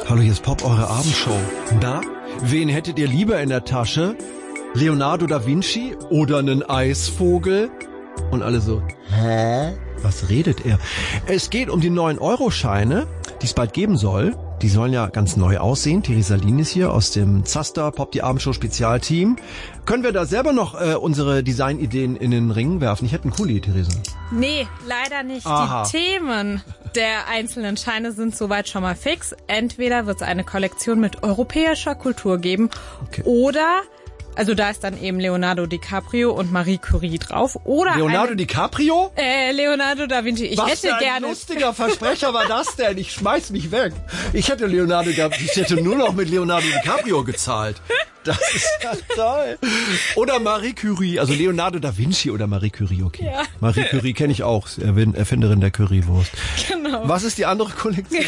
Hallo, hier ist Pop, eure Abendshow. Na, wen hättet ihr lieber in der Tasche? Leonardo da Vinci oder einen Eisvogel? Und alle so, hä? Was redet er? Es geht um die 9-Euro-Scheine, die es bald geben soll. Die sollen ja ganz neu aussehen. Theresa Lien ist hier aus dem Zaster Pop, die Abendshow Spezialteam. Können wir da selber noch unsere Designideen in den Ring werfen? Ich hätte einen Kuli, Theresa. Nee, leider nicht. Aha. Die Themen der einzelnen Scheine sind soweit schon mal fix. Entweder wird es eine Kollektion mit europäischer Kultur geben oder... Also da ist dann eben Leonardo DiCaprio und Marie Curie drauf. Oder Leonardo DiCaprio? Leonardo da Vinci. Ich hätte gerne... Was für ein lustiger Versprecher war das denn? Ich schmeiß mich weg. Ich hätte nur noch mit Leonardo DiCaprio gezahlt. Das ist ja toll. Oder Marie Curie, also Leonardo da Vinci oder Marie Curie, okay. Ja. Marie Curie kenne ich auch, Erfinderin der Currywurst. Genau. Was ist die andere Kollektion?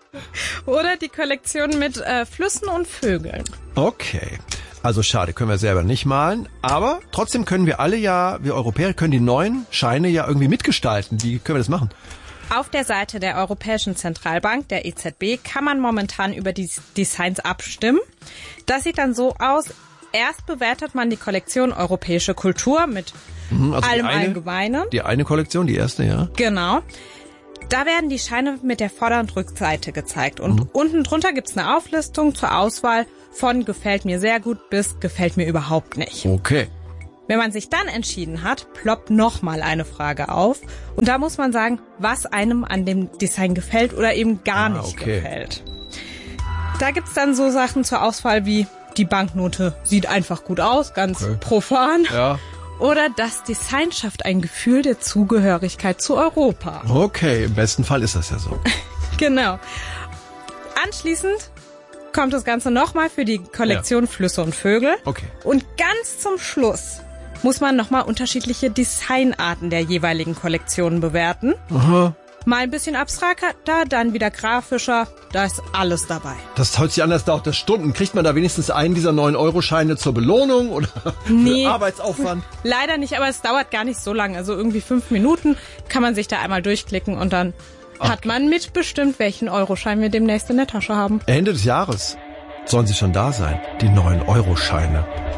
Oder die Kollektion mit Flüssen und Vögeln. Okay. Also schade, können wir selber nicht malen, aber trotzdem können wir wir Europäer können die neuen Scheine ja irgendwie mitgestalten. Wie können wir das machen? Auf der Seite der Europäischen Zentralbank, der EZB, kann man momentan über die Designs abstimmen. Das sieht dann so aus, erst bewertet man die Kollektion Europäische Kultur mit allem Allgemeinen. Die eine Kollektion, die erste, ja. Genau. Da werden die Scheine mit der Vorder- und Rückseite gezeigt. Und unten drunter gibt's eine Auflistung zur Auswahl von gefällt mir sehr gut bis gefällt mir überhaupt nicht. Okay. Wenn man sich dann entschieden hat, ploppt nochmal eine Frage auf. Und da muss man sagen, was einem an dem Design gefällt oder eben gar nicht gefällt. Da gibt's dann so Sachen zur Auswahl wie die Banknote sieht einfach gut aus, ganz profan. Ja. Oder das Design schafft ein Gefühl der Zugehörigkeit zu Europa. Okay, im besten Fall ist das ja so. Genau. Anschließend kommt das Ganze nochmal für die Kollektion Flüsse und Vögel. Okay. Und ganz zum Schluss muss man nochmal unterschiedliche Designarten der jeweiligen Kollektionen bewerten. Aha. Mal ein bisschen abstrakter, dann wieder grafischer. Da ist alles dabei. Das hört sich an, das dauert das Stunden. Kriegt man da wenigstens einen dieser 9-Euro-Scheine zur Belohnung oder für Arbeitsaufwand? Leider nicht, aber es dauert gar nicht so lange. Also irgendwie 5 Minuten kann man sich da einmal durchklicken und dann hat man mitbestimmt, welchen Euroschein wir demnächst in der Tasche haben. Ende des Jahres sollen sie schon da sein, die 9-Euro-Scheine.